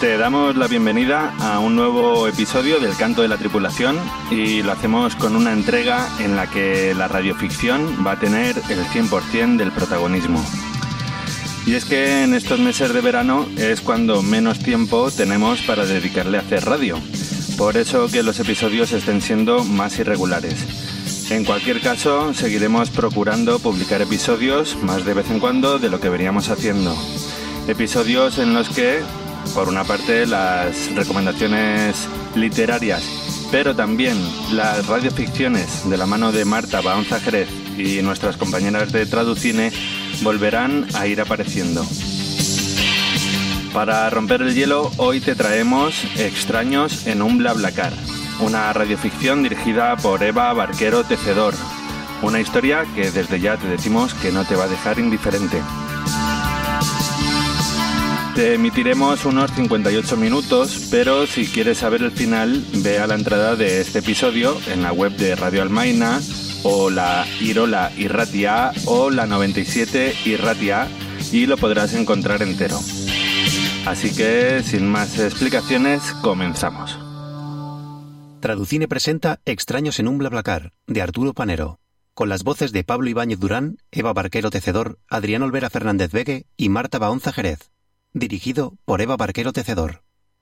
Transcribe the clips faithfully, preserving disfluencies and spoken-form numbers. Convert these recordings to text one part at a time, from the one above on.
Te damos la bienvenida a un nuevo episodio del Canto de la Tripulación y lo hacemos con una entrega en la que la radioficción va a tener el cien por ciento del protagonismo. Y es que en estos meses de verano es cuando menos tiempo tenemos para dedicarle a hacer radio. Por eso que los episodios estén siendo más irregulares. En cualquier caso, seguiremos procurando publicar episodios más de vez en cuando de lo que veníamos haciendo. Episodios en los que, por una parte, las recomendaciones literarias, pero también las radioficciones de la mano de Marta Baonza Jerez y nuestras compañeras de Traducine volverán a ir apareciendo. Para romper el hielo, hoy te traemos Extraños en un BlaBlaCar, una radioficción dirigida por Eva Barquero Tecedor, una historia que desde ya te decimos que no te va a dejar indiferente. Te emitiremos unos cincuenta y ocho minutos, pero si quieres saber el final, ve a la entrada de este episodio en la web de Radio Almaina, o la Irola Irratia o la noventa y siete Irratia, y lo podrás encontrar entero. Así que, sin más explicaciones, comenzamos. Traducine presenta Extraños en un BlaBlaCar, de Arturo Panero, con las voces de Pablo Ibáñez Durán, Eva Barquero Tecedor, Adrián Olvera Fernández Vegue y Marta Baonza Jerez. Dirigido por Eva Barquero Tecedor.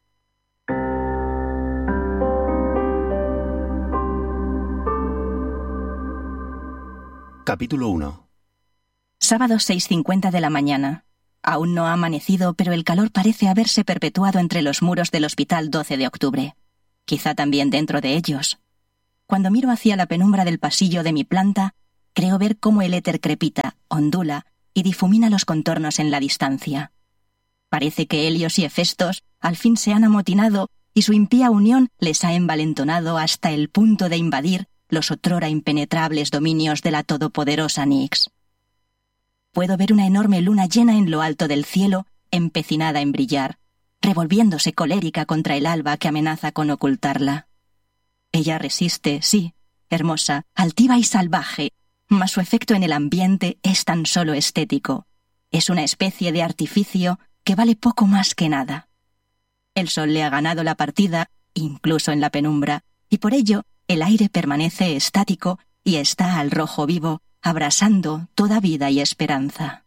Capítulo uno. Sábado seis cincuenta de la mañana. Aún no ha amanecido, pero el calor parece haberse perpetuado entre los muros del Hospital doce de octubre. Quizá también dentro de ellos. Cuando miro hacia la penumbra del pasillo de mi planta, creo ver cómo el éter crepita, ondula y difumina los contornos en la distancia. Parece que Helios y Hefestos al fin se han amotinado y su impía unión les ha envalentonado hasta el punto de invadir los otrora impenetrables dominios de la todopoderosa Nyx. Puedo ver una enorme luna llena en lo alto del cielo, empecinada en brillar, revolviéndose colérica contra el alba que amenaza con ocultarla. Ella resiste, sí, hermosa, altiva y salvaje, mas su efecto en el ambiente es tan solo estético. Es una especie de artificio que vale poco más que nada. El sol le ha ganado la partida, incluso en la penumbra, y por ello el aire permanece estático y está al rojo vivo, abrasando toda vida y esperanza.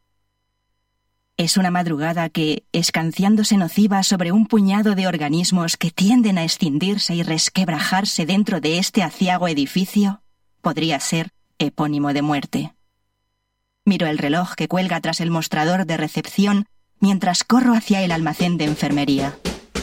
Es una madrugada que, escanciándose nociva sobre un puñado de organismos que tienden a escindirse y resquebrajarse dentro de este aciago edificio, podría ser epónimo de muerte. Miro el reloj que cuelga tras el mostrador de recepción mientras corro hacia el almacén de enfermería.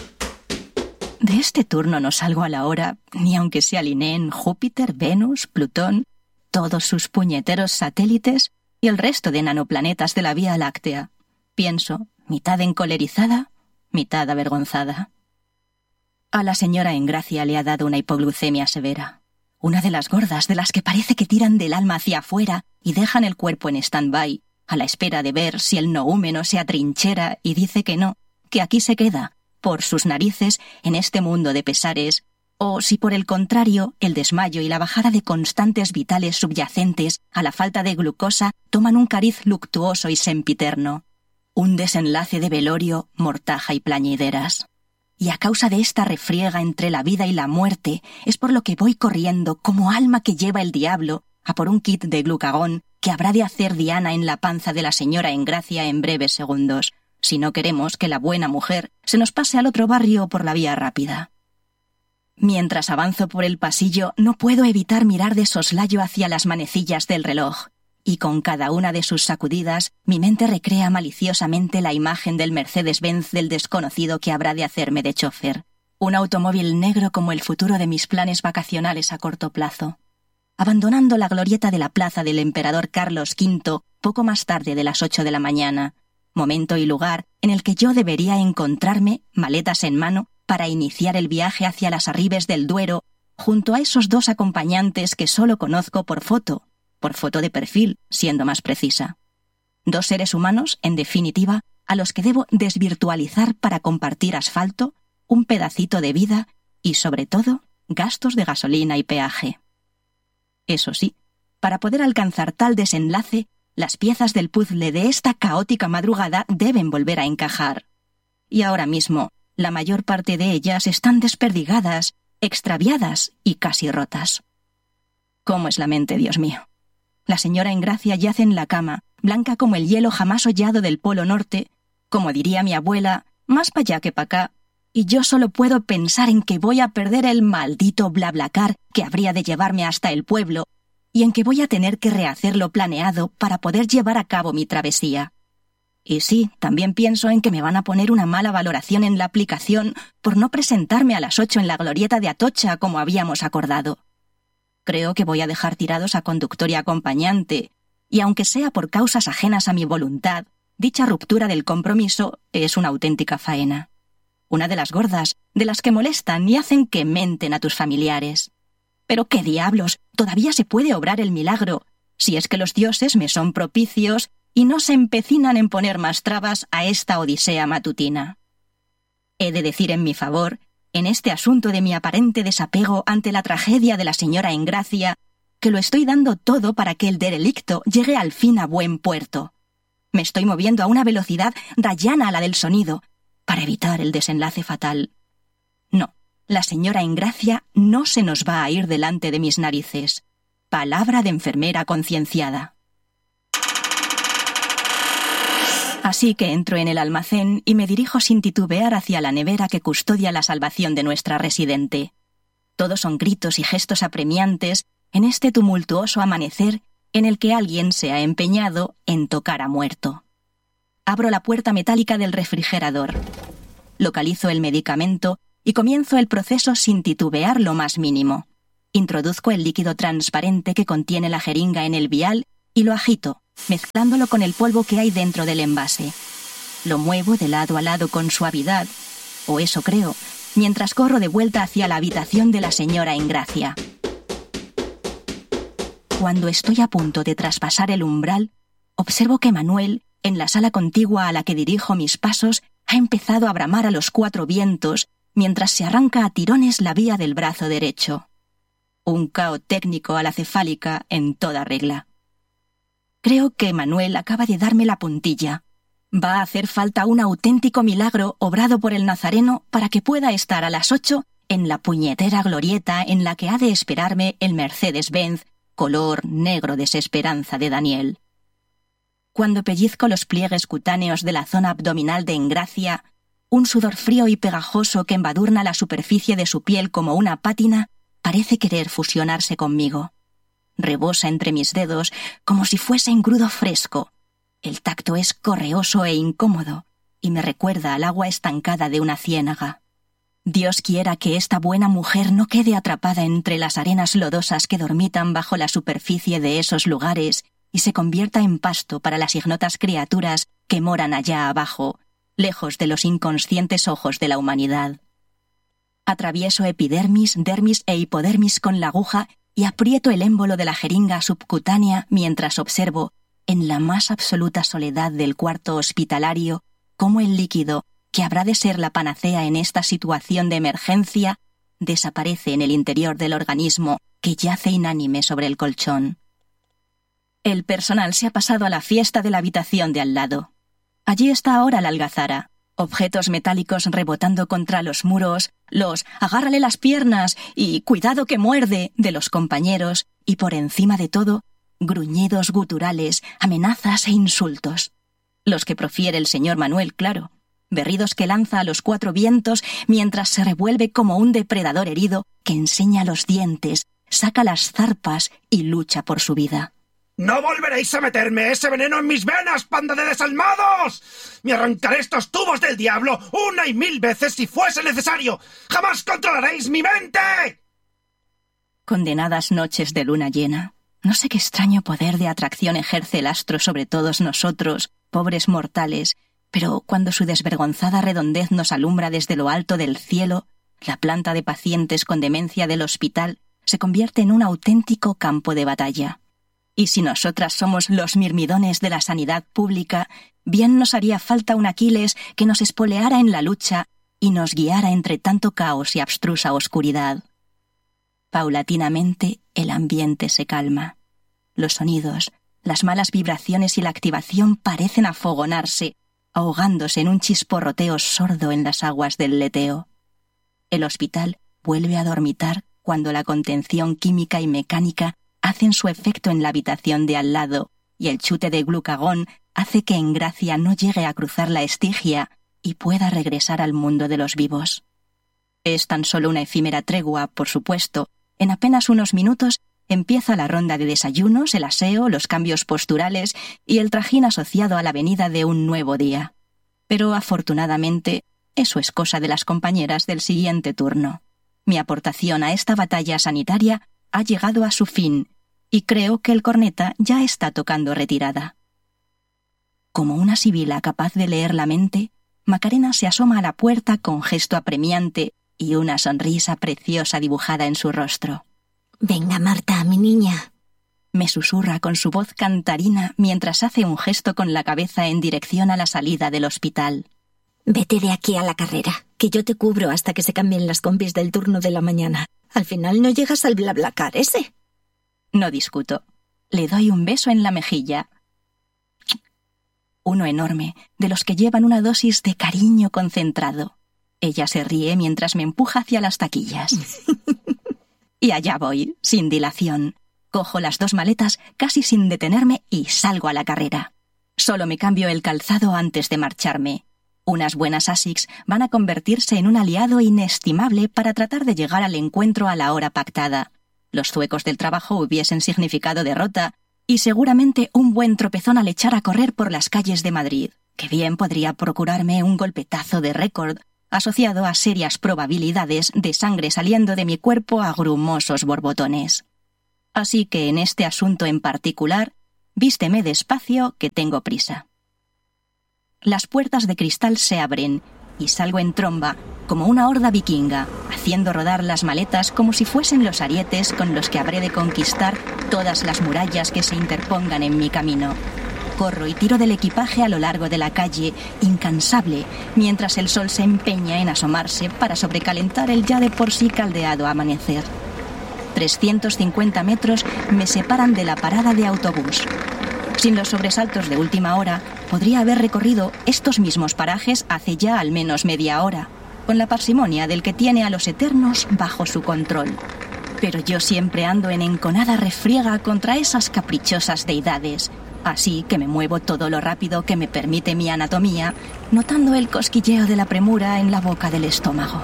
De este turno no salgo a la hora, ni aunque se alineen Júpiter, Venus, Plutón, todos sus puñeteros satélites y el resto de nanoplanetas de la Vía Láctea. Pienso, mitad encolerizada, mitad avergonzada. A la señora Engracia le ha dado una hipoglucemia severa. Una de las gordas de las que parece que tiran del alma hacia afuera y dejan el cuerpo en stand-by, a la espera de ver si el noúmeno se atrinchera y dice que no, que aquí se queda, por sus narices, en este mundo de pesares, o si por el contrario el desmayo y la bajada de constantes vitales subyacentes a la falta de glucosa toman un cariz luctuoso y sempiterno, un desenlace de velorio, mortaja y plañideras. Y a causa de esta refriega entre la vida y la muerte es por lo que voy corriendo como alma que lleva el diablo a por un kit de glucagón que habrá de hacer Diana en la panza de la señora Engracia en breves segundos, si no queremos que la buena mujer se nos pase al otro barrio por la vía rápida. Mientras avanzo por el pasillo, no puedo evitar mirar de soslayo hacia las manecillas del reloj, y con cada una de sus sacudidas, mi mente recrea maliciosamente la imagen del Mercedes-Benz del desconocido que habrá de hacerme de chofer, un automóvil negro como el futuro de mis planes vacacionales a corto plazo. Abandonando la glorieta de la plaza del emperador Carlos quinto poco más tarde de las ocho de la mañana, momento y lugar en el que yo debería encontrarme, maletas en mano, para iniciar el viaje hacia las arribes del Duero, junto a esos dos acompañantes que solo conozco por foto, por foto de perfil, siendo más precisa. Dos seres humanos, en definitiva, a los que debo desvirtualizar para compartir asfalto, un pedacito de vida y, sobre todo, gastos de gasolina y peaje. Eso sí, para poder alcanzar tal desenlace, las piezas del puzzle de esta caótica madrugada deben volver a encajar. Y ahora mismo, La mayor parte de ellas están desperdigadas, extraviadas y casi rotas. ¿Cómo es la mente, Dios mío? La señora Engracia yace en la cama, blanca como el hielo jamás hollado del Polo Norte, como diría mi abuela, más pa' allá que pa' acá, y yo solo puedo pensar en que voy a perder el maldito BlaBlaCar que habría de llevarme hasta el pueblo, y en que voy a tener que rehacer lo planeado para poder llevar a cabo mi travesía. Y sí, también pienso en que me van a poner una mala valoración en la aplicación por no presentarme a las ocho en la glorieta de Atocha como habíamos acordado. Creo que voy a dejar tirados a conductor y acompañante, y aunque sea por causas ajenas a mi voluntad, dicha ruptura del compromiso es una auténtica faena. Una de las gordas, de las que molestan y hacen que menten a tus familiares. Pero qué diablos, todavía se puede obrar el milagro, si es que los dioses me son propicios y no se empecinan en poner más trabas a esta odisea matutina. He de decir en mi favor, en este asunto de mi aparente desapego ante la tragedia de la señora Engracia, que lo estoy dando todo para que el derelicto llegue al fin a buen puerto. Me estoy moviendo a una velocidad rayana a la del sonido, para evitar el desenlace fatal. No, la señora Engracia no se nos va a ir delante de mis narices. Palabra de enfermera concienciada. Así que entro en el almacén y me dirijo sin titubear hacia la nevera que custodia la salvación de nuestra residente. Todos son gritos y gestos apremiantes en este tumultuoso amanecer en el que alguien se ha empeñado en tocar a muerto. Abro la puerta metálica del refrigerador. Localizo el medicamento y comienzo el proceso sin titubear lo más mínimo. Introduzco el líquido transparente que contiene la jeringa en el vial y lo agito, mezclándolo con el polvo que hay dentro del envase. Lo muevo de lado a lado con suavidad, o eso creo, mientras corro de vuelta hacia la habitación de la señora Engracia. Cuando estoy a punto de traspasar el umbral, observo que Manuel, en la sala contigua a la que dirijo mis pasos, ha empezado a bramar a los cuatro vientos mientras se arranca a tirones la vía del brazo derecho. Un cao técnico a la cefálica en toda regla. Creo que Manuel acaba de darme la puntilla. Va a hacer falta un auténtico milagro obrado por el Nazareno para que pueda estar a las ocho en la puñetera glorieta en la que ha de esperarme el Mercedes-Benz color negro desesperanza de Daniel. Cuando pellizco los pliegues cutáneos de la zona abdominal de Engracia, un sudor frío y pegajoso que embadurna la superficie de su piel como una pátina parece querer fusionarse conmigo. Rebosa entre mis dedos como si fuese engrudo fresco. El tacto es correoso e incómodo y me recuerda al agua estancada de una ciénaga. Dios quiera que esta buena mujer no quede atrapada entre las arenas lodosas que dormitan bajo la superficie de esos lugares y se convierta en pasto para las ignotas criaturas que moran allá abajo, lejos de los inconscientes ojos de la humanidad. Atravieso epidermis, dermis e hipodermis con la aguja y aprieto el émbolo de la jeringa subcutánea mientras observo, en la más absoluta soledad del cuarto hospitalario, cómo el líquido, que habrá de ser la panacea en esta situación de emergencia, desaparece en el interior del organismo que yace inánime sobre el colchón. El personal se ha pasado a la fiesta de la habitación de al lado. Allí está ahora la algazara, objetos metálicos rebotando contra los muros, los «agárrale las piernas» y «cuidado que muerde» de los compañeros y, por encima de todo, gruñidos guturales, amenazas e insultos. Los que profiere el señor Manuel, claro. Berridos que lanza a los cuatro vientos mientras se revuelve como un depredador herido que enseña los dientes, saca las zarpas y lucha por su vida. ¡No volveréis a meterme ese veneno en mis venas, panda de desalmados! ¡Me arrancaré estos tubos del diablo una y mil veces si fuese necesario! ¡Jamás controlaréis mi mente! Condenadas noches de luna llena. No sé qué extraño poder de atracción ejerce el astro sobre todos nosotros, pobres mortales, pero cuando su desvergonzada redondez nos alumbra desde lo alto del cielo, la planta de pacientes con demencia del hospital se convierte en un auténtico campo de batalla. Y si nosotras somos los mirmidones de la sanidad pública, bien nos haría falta un Aquiles que nos espoleara en la lucha y nos guiara entre tanto caos y abstrusa oscuridad. Paulatinamente el ambiente se calma. Los sonidos, las malas vibraciones y la activación parecen afogonarse, ahogándose en un chisporroteo sordo en las aguas del leteo. El hospital vuelve a dormitar cuando la contención química y mecánica hacen su efecto en la habitación de al lado y el chute de glucagón hace que Engracia no llegue a cruzar la Estigia y pueda regresar al mundo de los vivos. Es tan solo una efímera tregua, por supuesto. En apenas unos minutos empieza la ronda de desayunos, el aseo, los cambios posturales y el trajín asociado a la venida de un nuevo día. Pero afortunadamente, eso es cosa de las compañeras del siguiente turno. Mi aportación a esta batalla sanitaria ha llegado a su fin y creo que el corneta ya está tocando retirada. Como una sibila capaz de leer la mente, Macarena se asoma a la puerta con gesto apremiante y una sonrisa preciosa dibujada en su rostro. «Venga, Marta, mi niña», me susurra con su voz cantarina mientras hace un gesto con la cabeza en dirección a la salida del hospital. «Vete de aquí a la carrera, que yo te cubro hasta que se cambien las compis del turno de la mañana. Al final no llegas al BlaBlaCar ese». No discuto. Le doy un beso en la mejilla. Uno enorme, de los que llevan una dosis de cariño concentrado. Ella se ríe mientras me empuja hacia las taquillas. Y allá voy, sin dilación. Cojo las dos maletas casi sin detenerme y salgo a la carrera. Solo me cambio el calzado antes de marcharme. Unas buenas Asics van a convertirse en un aliado inestimable para tratar de llegar al encuentro a la hora pactada. Los zuecos del trabajo hubiesen significado derrota y seguramente un buen tropezón al echar a correr por las calles de Madrid, que bien podría procurarme un golpetazo de récord asociado a serias probabilidades de sangre saliendo de mi cuerpo a grumosos borbotones. Así que en este asunto en particular, vísteme despacio que tengo prisa. Las puertas de cristal se abren y salgo en tromba como una horda vikinga, haciendo rodar las maletas como si fuesen los arietes con los que habré de conquistar todas las murallas que se interpongan en mi camino. Corro y tiro del equipaje a lo largo de la calle, incansable, mientras el sol se empeña en asomarse para sobrecalentar el ya de por sí caldeado amanecer. trescientos cincuenta metros me separan de la parada de autobús. Sin los sobresaltos de última hora, podría haber recorrido estos mismos parajes hace ya al menos media hora, con la parsimonia del que tiene a los eternos bajo su control. Pero yo siempre ando en enconada refriega contra esas caprichosas deidades, así que me muevo todo lo rápido que me permite mi anatomía, notando el cosquilleo de la premura en la boca del estómago.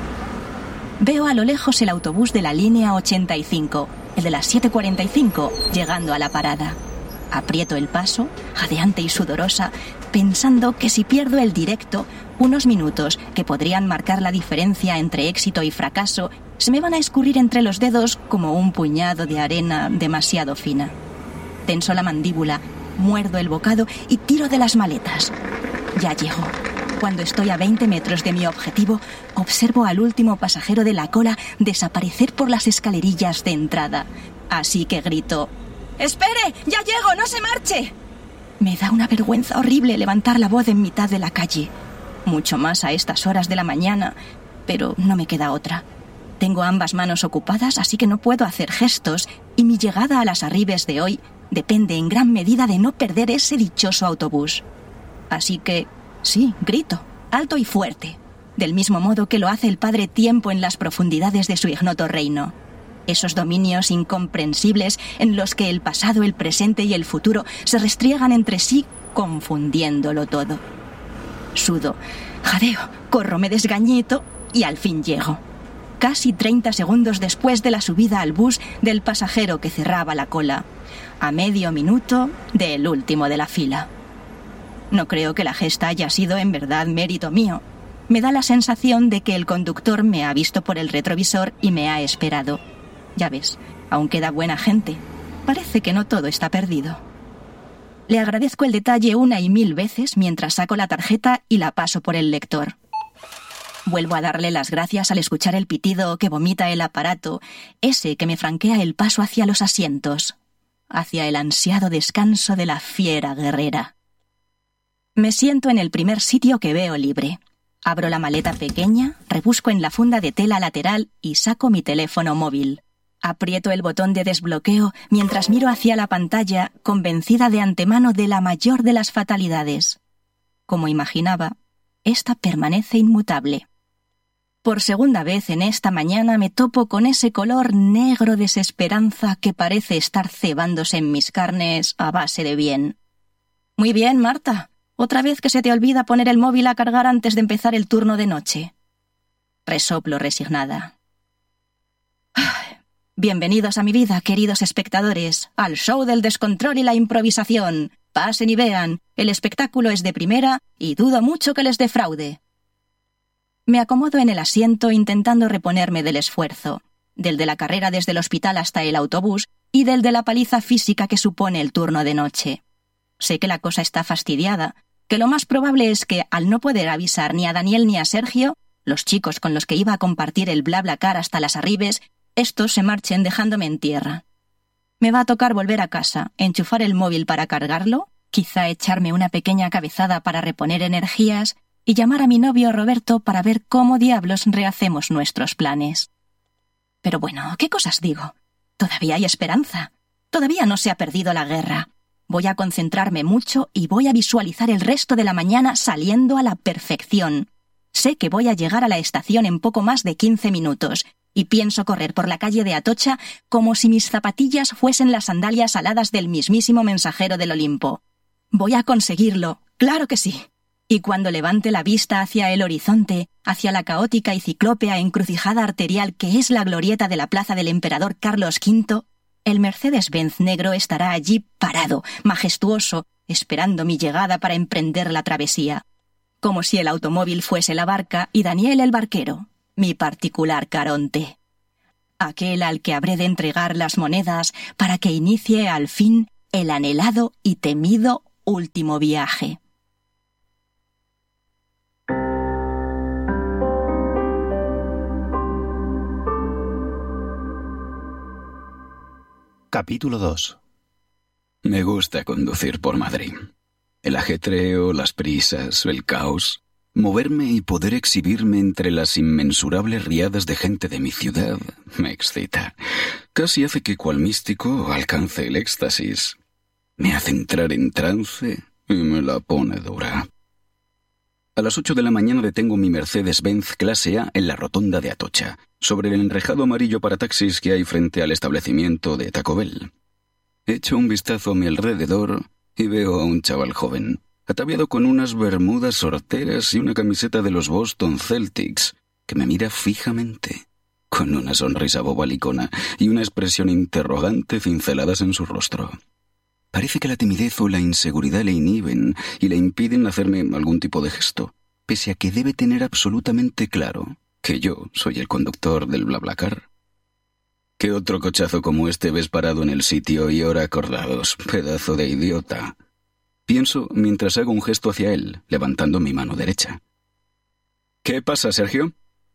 Veo a lo lejos el autobús de la línea ochenta y cinco, el de las siete cuarenta y cinco, llegando a la parada. Aprieto el paso, jadeante y sudorosa, pensando que si pierdo el directo, unos minutos que podrían marcar la diferencia entre éxito y fracaso se me van a escurrir entre los dedos como un puñado de arena demasiado fina. Tenso la mandíbula, muerdo el bocado y tiro de las maletas. Ya llego. Cuando estoy a veinte metros de mi objetivo, observo al último pasajero de la cola desaparecer por las escalerillas de entrada. Así que grito: «¡Espere! ¡Ya llego! ¡No se marche!». Me da una vergüenza horrible levantar la voz en mitad de la calle. Mucho más a estas horas de la mañana, pero no me queda otra. Tengo ambas manos ocupadas, así que no puedo hacer gestos, y mi llegada a las Arribes de hoy depende en gran medida de no perder ese dichoso autobús. Así que, sí, grito, alto y fuerte, del mismo modo que lo hace el Padre Tiempo en las profundidades de su ignoto reino. Esos dominios incomprensibles en los que el pasado, el presente y el futuro se restriegan entre sí, confundiéndolo todo. Sudo, jadeo, corro, me desgañito y al fin llego. Casi treinta segundos después de la subida al bus del pasajero que cerraba la cola, a medio minuto del último de la fila. No creo que la gesta haya sido en verdad mérito mío. Me da la sensación de que el conductor me ha visto por el retrovisor y me ha esperado. Ya ves, aún queda buena gente. Parece que no todo está perdido. Le agradezco el detalle una y mil veces mientras saco la tarjeta y la paso por el lector. Vuelvo a darle las gracias al escuchar el pitido que vomita el aparato, ese que me franquea el paso hacia los asientos, hacia el ansiado descanso de la fiera guerrera. Me siento en el primer sitio que veo libre. Abro la maleta pequeña, rebusco en la funda de tela lateral y saco mi teléfono móvil. Aprieto el botón de desbloqueo mientras miro hacia la pantalla, convencida de antemano de la mayor de las fatalidades. como imaginaba, esta permanece inmutable. Por segunda vez en esta mañana me topo con ese color negro desesperanza que parece estar cebándose en mis carnes a base de bien. Muy bien, Marta. Otra vez que se te olvida poner el móvil a cargar antes de empezar el turno de noche. Resoplo resignada. Bienvenidos a mi vida, queridos espectadores, al show del descontrol y la improvisación. Pasen y vean, el espectáculo es de primera y dudo mucho que les defraude. Me acomodo en el asiento intentando reponerme del esfuerzo, del de la carrera desde el hospital hasta el autobús y del de la paliza física que supone el turno de noche. Sé que la cosa está fastidiada, que lo más probable es que, al no poder avisar ni a Daniel ni a Sergio, los chicos con los que iba a compartir el BlaBlaCar hasta las arribes, estos se marchen dejándome en tierra. Me va a tocar volver a casa, enchufar el móvil para cargarlo, quizá echarme una pequeña cabezada para reponer energías y llamar a mi novio Roberto para ver cómo diablos rehacemos nuestros planes. Pero bueno, ¿qué cosas digo? Todavía hay esperanza. Todavía no se ha perdido la guerra. Voy a concentrarme mucho y voy a visualizar el resto de la mañana saliendo a la perfección. Sé que voy a llegar a la estación en poco más de quince minutos y pienso correr por la calle de Atocha como si mis zapatillas fuesen las sandalias aladas del mismísimo mensajero del Olimpo. Voy a conseguirlo, claro que sí. Y cuando levante la vista hacia el horizonte, hacia la caótica y ciclópea encrucijada arterial que es la glorieta de la plaza del emperador Carlos quinto, el Mercedes-Benz negro estará allí parado, majestuoso, esperando mi llegada para emprender la travesía. Como si el automóvil fuese la barca y Daniel el barquero, mi particular Caronte. Aquel al que habré de entregar las monedas para que inicie al fin el anhelado y temido último viaje. Capítulo dos. Me gusta conducir por Madrid. El ajetreo, las prisas, el caos. Moverme y poder exhibirme entre las inmensurables riadas de gente de mi ciudad me excita. Casi hace que cual místico alcance el éxtasis. Me hace entrar en trance y me la pone dura. A las ocho de la mañana detengo mi Mercedes-Benz clase A en la rotonda de Atocha, sobre el enrejado amarillo para taxis que hay frente al establecimiento de Taco Bell. Echo un vistazo a mi alrededor y veo a un chaval joven, ataviado con unas bermudas horteras y una camiseta de los Boston Celtics, que me mira fijamente, con una sonrisa bobalicona y una expresión interrogante cinceladas en su rostro. Parece que la timidez o la inseguridad le inhiben y le impiden hacerme algún tipo de gesto, pese a que debe tener absolutamente claro que yo soy el conductor del BlaBlaCar. ¿Qué otro cochazo como este ves parado en el sitio y ahora acordados, pedazo de idiota? Pienso mientras hago un gesto hacia él, levantando mi mano derecha. ¿Qué pasa, Sergio?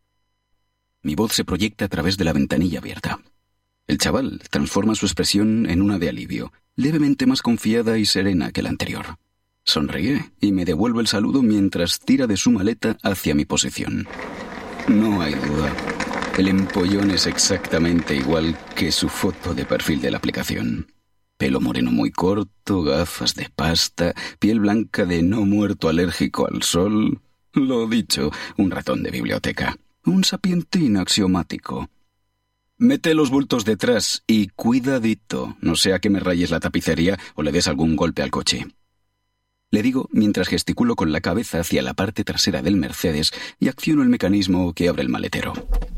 Mi voz se proyecta a través de la ventanilla abierta. El chaval transforma su expresión en una de alivio, levemente más confiada y serena que la anterior. Sonríe y me devuelve el saludo mientras tira de su maleta hacia mi posición. No hay duda. El empollón es exactamente igual que su foto de perfil de la aplicación. Pelo moreno muy corto, gafas de pasta, piel blanca de no muerto alérgico al sol. Lo dicho, un ratón de biblioteca. Un sapientín axiomático. Mete los bultos detrás y cuidadito, no sea que me rayes la tapicería o le des algún golpe al coche. Le digo mientras gesticulo con la cabeza hacia la parte trasera del Mercedes y acciono el mecanismo que abre el maletero.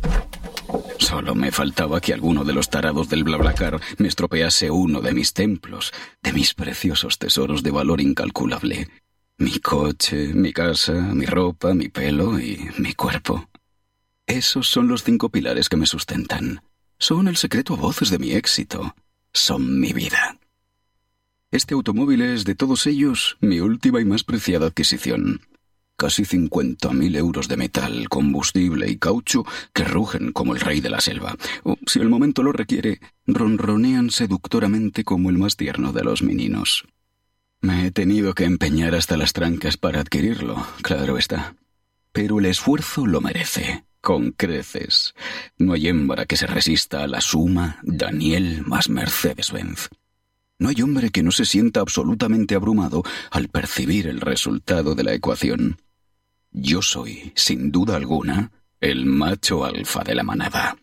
Solo me faltaba que alguno de los tarados del BlaBlaCar me estropease uno de mis templos, de mis preciosos tesoros de valor incalculable. Mi coche, mi casa, mi ropa, mi pelo y mi cuerpo. Esos son los cinco pilares que me sustentan. Son el secreto a voces de mi éxito. Son mi vida. Este automóvil es, de todos ellos, mi última y más preciada adquisición. Casi cincuenta mil euros de metal, combustible y caucho que rugen como el rey de la selva. O, si el momento lo requiere, ronronean seductoramente como el más tierno de los meninos. Me he tenido que empeñar hasta las trancas para adquirirlo, claro está. Pero el esfuerzo lo merece. Con creces. No hay hembra que se resista a la suma Daniel más Mercedes-Benz. No hay hombre que no se sienta absolutamente abrumado al percibir el resultado de la ecuación. Yo soy, sin duda alguna, el macho alfa de la manada.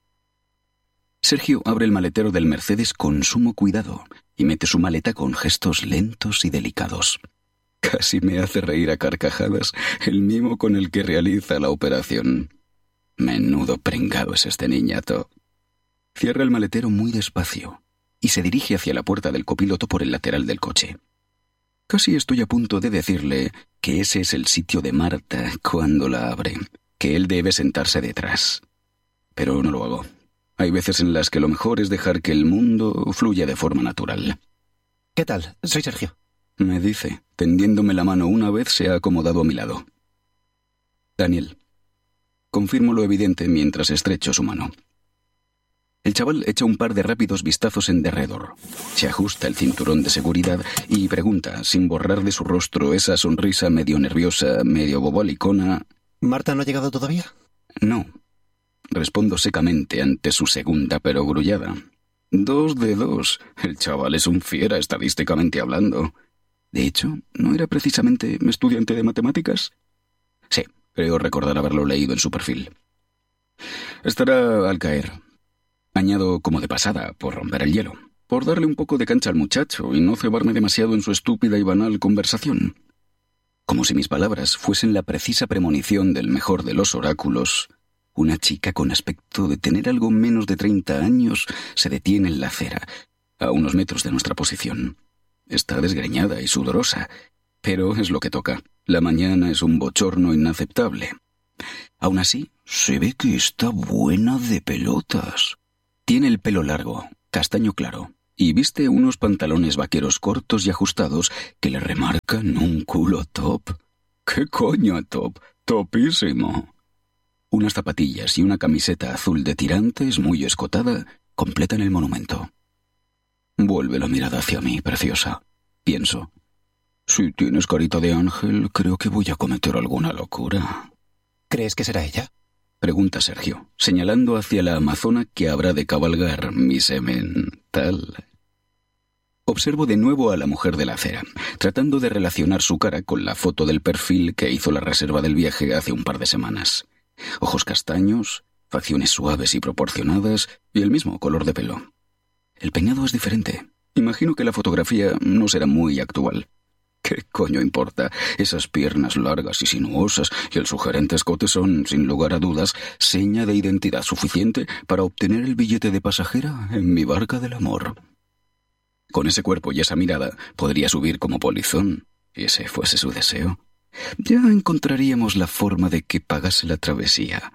Sergio abre el maletero del Mercedes con sumo cuidado y mete su maleta con gestos lentos y delicados. Casi me hace reír a carcajadas el mimo con el que realiza la operación. Menudo pringado es este niñato. Cierra el maletero muy despacio y se dirige hacia la puerta del copiloto por el lateral del coche. Casi estoy a punto de decirle que ese es el sitio de Marta cuando la abre, que él debe sentarse detrás. Pero no lo hago. Hay veces en las que lo mejor es dejar que el mundo fluya de forma natural. ¿Qué tal? Soy Sergio. Me dice, tendiéndome la mano una vez se ha acomodado a mi lado. Daniel. Confirmo lo evidente mientras estrecho su mano. El chaval echa un par de rápidos vistazos en derredor. Se ajusta el cinturón de seguridad y pregunta, sin borrar de su rostro esa sonrisa medio nerviosa, medio bobalicona. ¿Marta no ha llegado todavía? No. Respondo secamente ante su segunda perogrullada. Dos de dos. El chaval es un fiera estadísticamente hablando. De hecho, ¿no era precisamente estudiante de matemáticas? Sí, creo recordar haberlo leído en su perfil. Estará al caer. Añado como de pasada, por romper el hielo, por darle un poco de cancha al muchacho y no cebarme demasiado en su estúpida y banal conversación. Como si mis palabras fuesen la precisa premonición del mejor de los oráculos, una chica con aspecto de tener algo menos de treinta años se detiene en la acera, a unos metros de nuestra posición. Está desgreñada y sudorosa, pero es lo que toca. La mañana es un bochorno inaceptable. Aún así, se ve que está buena de pelotas. Tiene el pelo largo, castaño claro, y viste unos pantalones vaqueros cortos y ajustados que le remarcan un culo top. ¿Qué coño top? Topísimo. Unas zapatillas y una camiseta azul de tirantes muy escotada completan el monumento. Vuelve la mirada hacia mí, preciosa. Pienso, si tienes carita de ángel, creo que voy a cometer alguna locura. ¿Crees que será ella? Pregunta Sergio, señalando hacia la amazona que habrá de cabalgar mi semen tal. Observo de nuevo a la mujer de la acera, tratando de relacionar su cara con la foto del perfil que hizo la reserva del viaje hace un par de semanas. Ojos castaños, facciones suaves y proporcionadas y el mismo color de pelo. El peinado es diferente. Imagino que la fotografía no será muy actual. ¿Qué coño importa? Esas piernas largas y sinuosas y el sugerente escote son, sin lugar a dudas, seña de identidad suficiente para obtener el billete de pasajera en mi barca del amor. Con ese cuerpo y esa mirada podría subir como polizón, y ese fuese su deseo. Ya encontraríamos la forma de que pagase la travesía.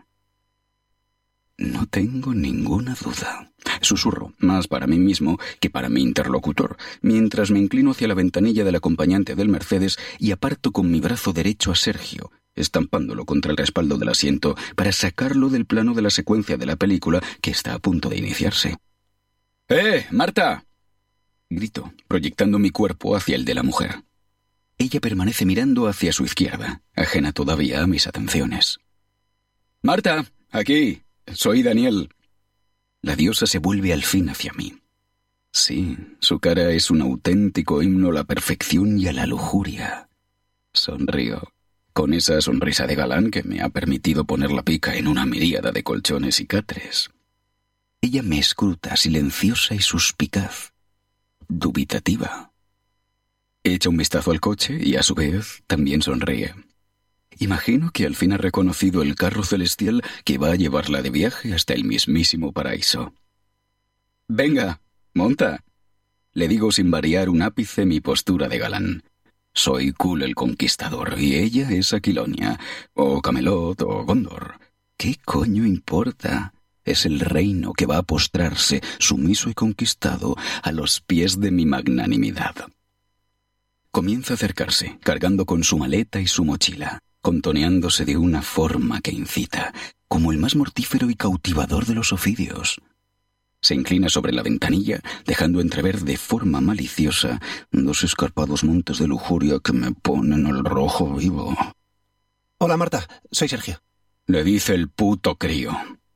No tengo ninguna duda. Susurro, más para mí mismo que para mi interlocutor, mientras me inclino hacia la ventanilla del acompañante del Mercedes y aparto con mi brazo derecho a Sergio, estampándolo contra el respaldo del asiento para sacarlo del plano de la secuencia de la película que está a punto de iniciarse. ¡Eh, Marta! Grito, proyectando mi cuerpo hacia el de la mujer. Ella permanece mirando hacia su izquierda, ajena todavía a mis atenciones. ¡Marta! ¡Aquí! Soy Daniel. La diosa se vuelve al fin hacia mí. Sí, su cara es un auténtico himno a la perfección y a la lujuria. Sonrío, con esa sonrisa de galán que me ha permitido poner la pica en una miríada de colchones y catres. Ella me escruta, silenciosa y suspicaz, dubitativa. Echa un vistazo al coche y a su vez también sonríe. Imagino que al fin ha reconocido el carro celestial que va a llevarla de viaje hasta el mismísimo paraíso. «Venga, monta», le digo sin variar un ápice mi postura de galán. Soy Kul el Conquistador y ella es Aquilonia, o Camelot, o Gondor. ¿Qué coño importa? Es el reino que va a postrarse, sumiso y conquistado, a los pies de mi magnanimidad. Comienza a acercarse, cargando con su maleta y su mochila, contoneándose de una forma que incita, como el más mortífero y cautivador de los ofidios. Se inclina sobre la ventanilla, dejando entrever de forma maliciosa dos escarpados montes de lujuria que me ponen al rojo vivo. Hola, Marta. Soy Sergio. Le dice el puto crío.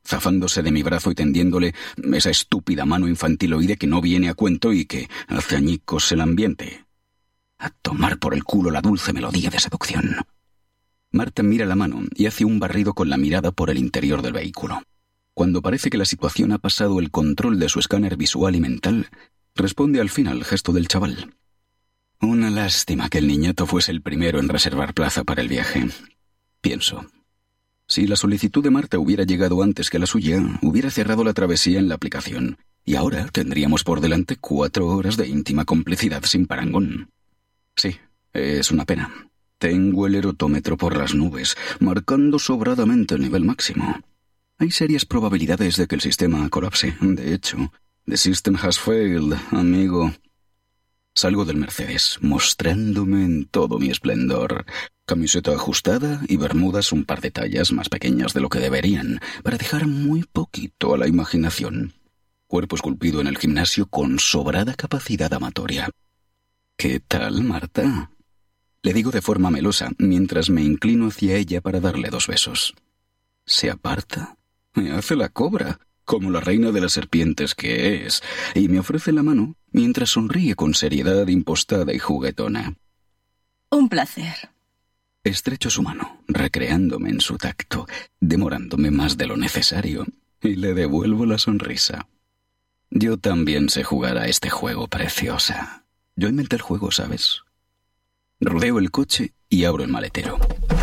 zafándose de mi brazo y tendiéndole esa estúpida mano infantiloide que no viene a cuento y que hace añicos el ambiente. A tomar por el culo la dulce melodía de seducción. Marta mira la mano y hace un barrido con la mirada por el interior del vehículo. Cuando parece que la situación ha pasado el control de su escáner visual y mental, responde al fin al gesto del chaval. Una lástima que el niñato fuese el primero en reservar plaza para el viaje. Pienso. Si la solicitud de Marta hubiera llegado antes que la suya, hubiera cerrado la travesía en la aplicación, y ahora tendríamos por delante cuatro horas de íntima complicidad sin parangón. Sí, es una pena. Tengo el erotómetro por las nubes, marcando sobradamente el nivel máximo. Hay serias probabilidades de que el sistema colapse. De hecho, the system has failed, amigo. Salgo del Mercedes, mostrándome en todo mi esplendor. Camiseta ajustada y bermudas un par de tallas más pequeñas de lo que deberían, para dejar muy poquito a la imaginación. Cuerpo esculpido en el gimnasio con sobrada capacidad amatoria. ¿Qué tal, Marta? Le digo de forma melosa, mientras me inclino hacia ella para darle dos besos. Se aparta, me hace la cobra, como la reina de las serpientes que es, y me ofrece la mano mientras sonríe con seriedad impostada y juguetona. Un placer. Estrecho su mano, recreándome en su tacto, demorándome más de lo necesario, y le devuelvo la sonrisa. Yo también sé jugar a este juego, preciosa. Yo inventé el juego, ¿sabes? Rodeo el coche y abro el maletero.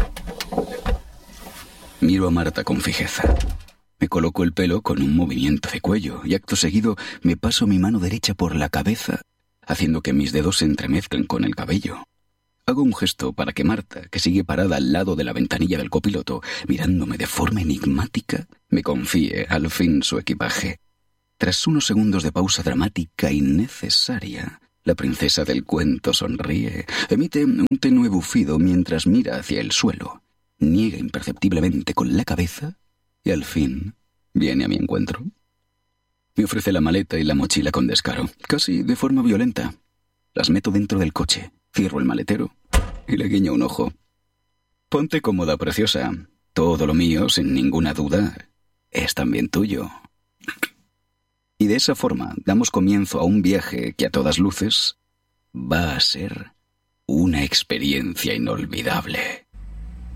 Miro a Marta con fijeza. Me coloco el pelo con un movimiento de cuello y acto seguido me paso mi mano derecha por la cabeza, haciendo que mis dedos se entremezclen con el cabello. Hago un gesto para que Marta, que sigue parada al lado de la ventanilla del copiloto, mirándome de forma enigmática, me confíe al fin su equipaje. Tras unos segundos de pausa dramática y necesaria, la princesa del cuento sonríe, emite un tenue bufido mientras mira hacia el suelo, niega imperceptiblemente con la cabeza y al fin viene a mi encuentro. Me ofrece la maleta y la mochila con descaro, casi de forma violenta. Las meto dentro del coche, cierro el maletero y le guiño un ojo. Ponte cómoda, preciosa. Todo lo mío, sin ninguna duda, es también tuyo. Y de esa forma damos comienzo a un viaje que a todas luces va a ser una experiencia inolvidable.